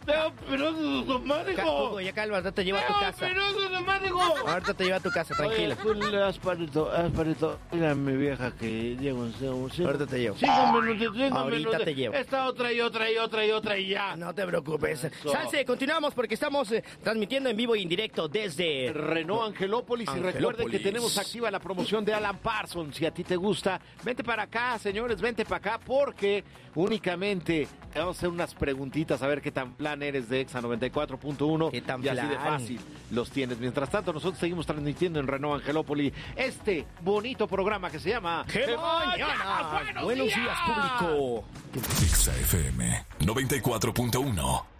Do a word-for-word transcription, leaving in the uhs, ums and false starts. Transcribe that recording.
Veo peloso automático. Hugo, ya cálmate, te llevo a tu Veo casa. peloso automático. Ahorita te llevo a tu casa, tranquila. Oye, Asparito, Asparito, mira a mi vieja que llego en cinco, Ahorita te llevo. cinco minutos, cinco Ahorita minutos. te llevo. Esta otra y otra y otra y otra y ya. No te preocupes. Eso. Salse, continuamos porque estamos eh, transmitiendo en vivo y en directo desde Renault Angelópolis. Y recuerden Angelópolis. que tenemos activa la promoción de Alan Parsons. Si a ti te gusta, vente para acá, señores, vente para acá porque únicamente vamos a hacer unas preguntitas a ver qué tan plan eres de Exa noventa y cuatro punto uno. ¿Qué tan y así de plan? fácil los tienes. Mientras tanto, nosotros seguimos transmitiendo en Renault Angelópolis este bonito programa que se llama ¡Qué mañana! ¡Buenos, ¡Buenos días, público! Exa F M noventa y cuatro punto uno.